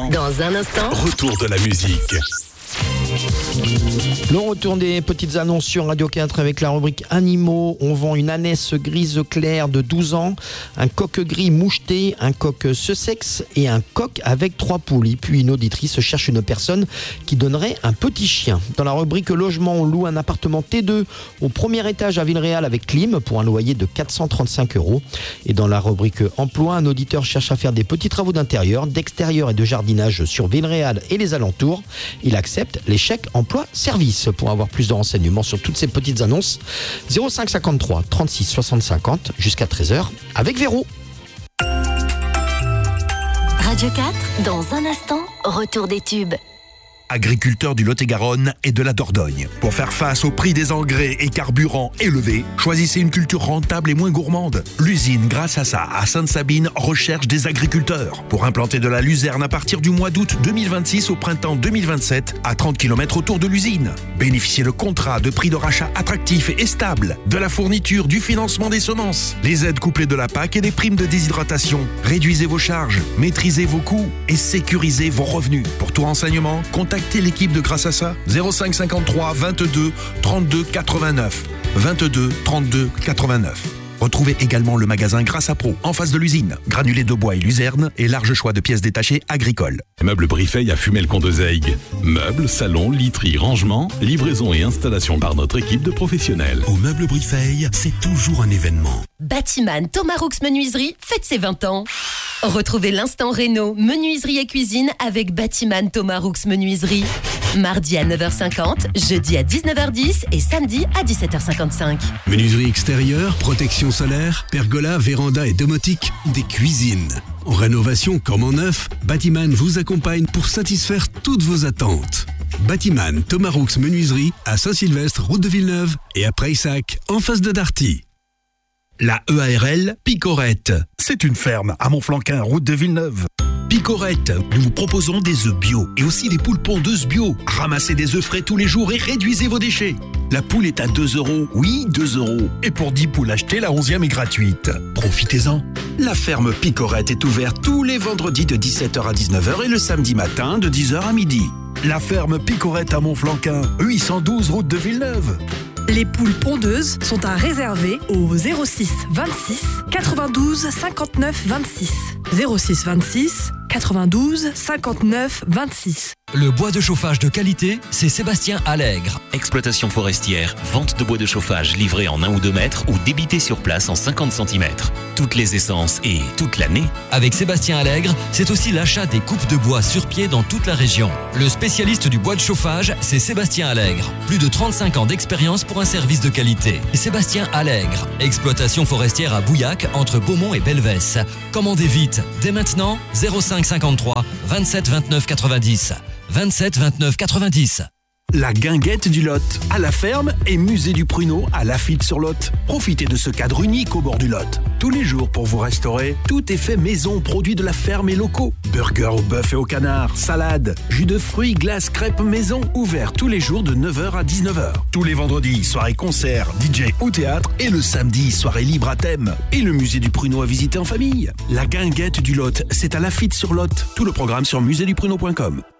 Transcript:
Dans un instant, retour de la musique. Le retour des petites annonces sur Radio 4 avec la rubrique Animaux. On vend une ânesse grise claire de 12 ans, un coq gris moucheté, un coq Sussex et un coq avec 3 poules. Et puis une auditrice cherche une personne qui donnerait un petit chien. Dans la rubrique Logement, on loue un appartement T2 au premier étage à Villeréal avec clim pour un loyer de 435 €. Et dans la rubrique Emploi, un auditeur cherche à faire des petits travaux d'intérieur, d'extérieur et de jardinage sur Villeréal et les alentours. Il accepte les chèques emploi-service. Pour avoir plus de renseignements sur toutes ces petites annonces, 05 53 36 60 50 jusqu'à 13h avec Véro. Radio 4, dans un instant, retour des tubes. Agriculteurs du Lot-et-Garonne et de la Dordogne. Pour faire face au prix des engrais et carburants élevés, choisissez une culture rentable et moins gourmande. L'usine Grâce à ça à Sainte-Sabine recherche des agriculteurs pour implanter de la luzerne à partir du mois d'août 2026 au printemps 2027 à 30 km autour de l'usine. Bénéficiez de contrats de prix de rachat attractifs et stables, de la fourniture, du financement des semences, les aides couplées de la PAC et des primes de déshydratation. Réduisez vos charges, maîtrisez vos coûts et sécurisez vos revenus. Pour tout renseignement, contactez l'équipe de Grâce à ça 05 53 22 32 89 22 32 89. Retrouvez également le magasin Grâce à Pro en face de l'usine. Granulés de bois et luzerne et large choix de pièces détachées agricoles. Meubles Briffeil à Fumel-Condezaygues. Meubles, salons, literie, rangement, livraison et installation par notre équipe de professionnels. Au Meubles Briffeil, c'est toujours un événement. Batiman Thomas Roux Menuiserie fête ses 20 ans. Retrouvez l'instant réno, menuiserie et cuisine avec Batiman Thomas Roux Menuiserie. Mardi à 9h50, jeudi à 19h10 et samedi à 17h55. Menuiserie extérieure, protection solaire, pergola, véranda et domotique, des cuisines. En rénovation comme en neuf, Batiman vous accompagne pour satisfaire toutes vos attentes. Batiman Thomas Roux Menuiserie à Saint-Sylvestre, route de Villeneuve et à Prayssac, en face de Darty. La EARL Picorette. C'est une ferme à Montflanquin, route de Villeneuve. Picorette, nous vous proposons des œufs bio et aussi des poules pondeuses bio. Ramassez des œufs frais tous les jours et réduisez vos déchets. La poule est à 2 €. Oui, 2 €. Et pour 10 poules achetées, la 11e est gratuite. Profitez-en. La ferme Picorette est ouverte tous les vendredis de 17h à 19h et le samedi matin de 10h à midi. La ferme Picorette à Montflanquin, 812 route de Villeneuve. Les poules pondeuses sont à réserver au 06 26 92 59 26. 06 26 92 59 26. Le bois de chauffage de qualité, c'est Sébastien Allègre. Exploitation forestière, vente de bois de chauffage livré en 1 ou 2 mètres ou débité sur place en 50 cm. Toutes les essences et toute l'année. Avec Sébastien Allègre, c'est aussi l'achat des coupes de bois sur pied dans toute la région. Le spécialiste du bois de chauffage, c'est Sébastien Allègre. Plus de 35 ans d'expérience pour un service de qualité. Sébastien Allègre. Exploitation forestière à Bouillac, entre Beaumont et Belvès. Commandez vite, dès maintenant, 05 53 27 29 90. 27 29 90. La guinguette du Lot, à la ferme et musée du pruneau à Lafitte-sur-Lot. Profitez de ce cadre unique au bord du Lot. Tous les jours pour vous restaurer, tout est fait maison, produits de la ferme et locaux. Burgers au bœuf et au canard, salade, jus de fruits, glaces, crêpes maison. Ouvert tous les jours de 9h à 19h. Tous les vendredis, soirée concert, DJ ou théâtre. Et le samedi, soirée libre à thème. Et le musée du pruneau à visiter en famille. La guinguette du Lot, c'est à Lafitte-sur-Lot. Tout le programme sur musédupruneau.com.